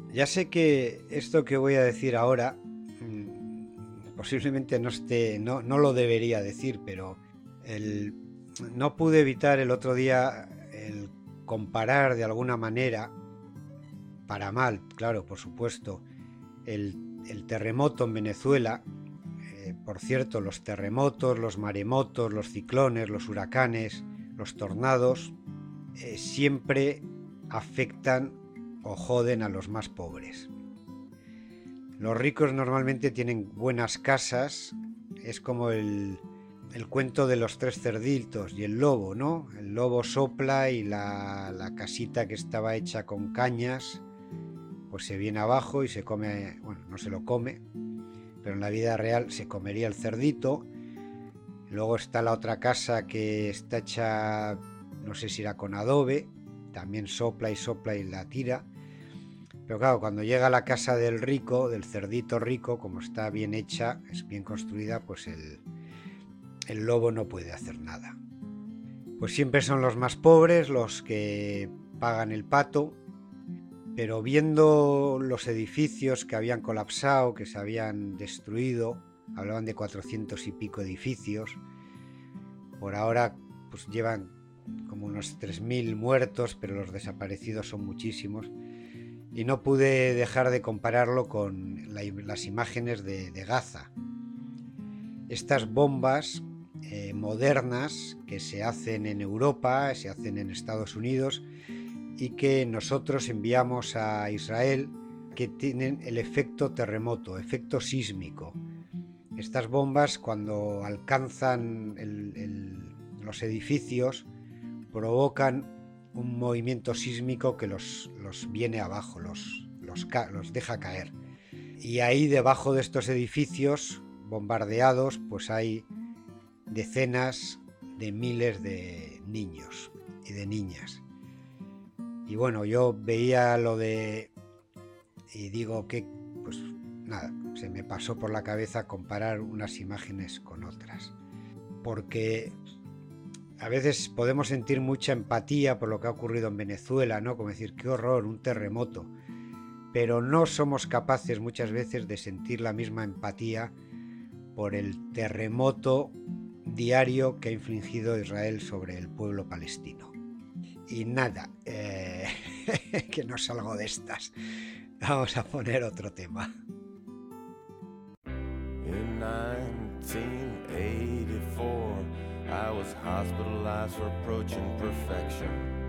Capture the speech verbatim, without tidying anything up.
Ya sé que esto que voy a decir ahora mm, posiblemente no esté, no, no lo debería decir, pero el, no pude evitar el otro día el comparar de alguna manera, para mal, claro, por supuesto, el, el terremoto en Venezuela. Eh, por cierto, los terremotos, los maremotos, los ciclones, los huracanes, los tornados, eh, siempre afectan o joden a los más pobres. Los ricos normalmente tienen buenas casas, es como el, el cuento de los tres cerditos y el lobo, ¿no? El lobo sopla y la, la casita que estaba hecha con cañas, pues se viene abajo y se come, bueno, no se lo come, pero en la vida real se comería el cerdito. Luego está la otra casa que está hecha, no sé si era con adobe, también sopla y sopla y la tira. Pero claro, cuando llega a la casa del rico, del cerdito rico, como está bien hecha, es bien construida, pues el, el lobo no puede hacer nada. Pues siempre son los más pobres los que pagan el pato, pero viendo los edificios que habían colapsado, que se habían destruido, hablaban de cuatrocientos y pico edificios, por ahora pues llevan como unos tres mil muertos, pero los desaparecidos son muchísimos. Y no pude dejar de compararlo con la, las imágenes de, de Gaza. Estas bombas eh, modernas que se hacen en Europa, se hacen en Estados Unidos y que nosotros enviamos a Israel, que tienen el efecto terremoto, efecto sísmico. Estas bombas, cuando alcanzan el, el, los edificios, provocan un movimiento sísmico que los, los viene abajo, los, los, los deja caer. Y ahí debajo de estos edificios bombardeados pues hay decenas de miles de niños y de niñas. Y bueno, yo veía lo de... y digo que pues nada, se me pasó por la cabeza comparar unas imágenes con otras. Porque a veces podemos sentir mucha empatía por lo que ha ocurrido en Venezuela, ¿no? Como decir, qué horror, un terremoto. Pero no somos capaces muchas veces de sentir la misma empatía por el terremoto diario que ha infligido Israel sobre el pueblo palestino. Y nada, eh, que no salgo de estas. Vamos a poner otro tema. In nineteen eighty-four I was hospitalized for approaching perfection.